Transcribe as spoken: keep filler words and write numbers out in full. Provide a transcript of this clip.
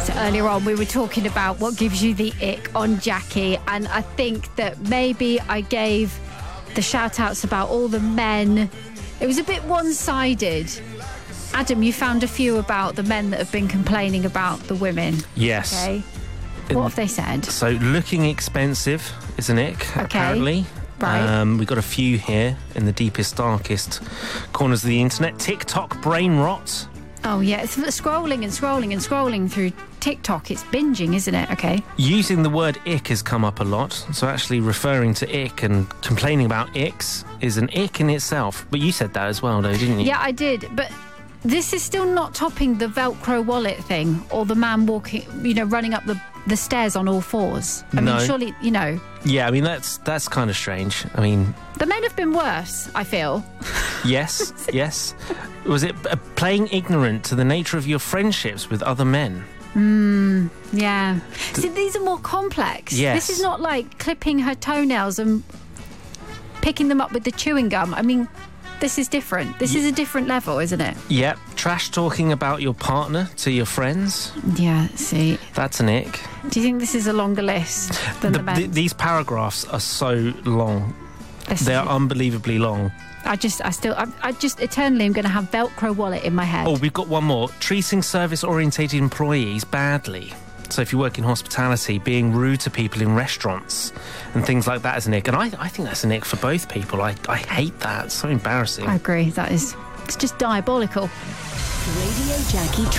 So earlier on, we were talking about what gives you the ick on Jackie, and I think that maybe I gave the shout-outs about all the men. It was a bit one-sided. Adam, you found a few about the men that have been complaining about the women. Yes. Okay. What have they said? So, looking expensive is an ick, okay. apparently. Right. Um, we've got a few here in the deepest, darkest corners of the internet. TikTok brain rot. Oh, yeah. It's scrolling and scrolling and scrolling through TikTok. It's binging, isn't it? Okay. Using the word ick has come up a lot. So actually referring to ick and complaining about icks is an ick in itself. But you said that as well, though, didn't you? Yeah, I did. But this is still not topping the Velcro wallet thing or the man walking, you know, running up the, the stairs on all fours. I no. mean, surely, you know. Yeah, I mean, that's that's kind of strange. I mean... The men have been worse, I feel. Yes, yes. Was it uh, playing ignorant to the nature of your friendships with other men? Hmm, yeah. D- See, these are more complex. Yes. This is not like clipping her toenails and picking them up with the chewing gum. I mean, this is different. This y- is a different level, isn't it? Yep. Trash talking about your partner to your friends. Yeah, see. That's an ick. Do you think this is a longer list than the, the men? Th- these paragraphs are so long. This They are is- unbelievably long. I just, I still, I, I just eternally am going to have Velcro wallet in my head. Oh, we've got one more. Treating service-orientated employees badly. So if you work in hospitality, being rude to people in restaurants and things like that is an ick. And I, I think that's an ick for both people. I, I hate that. It's so embarrassing. I agree. That is, it's just diabolical. Radio Jackie